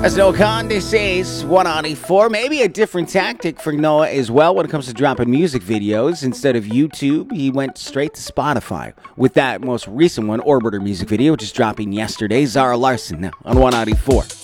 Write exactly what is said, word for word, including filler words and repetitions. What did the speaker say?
As Noah Conde says, one ninety-four, maybe a different tactic for Noah as well when it comes to dropping music videos. Instead of YouTube, he went straight to Spotify with that most recent one, Orbiter music video, which is dropping yesterday. Zara Larson now on one ninety-four.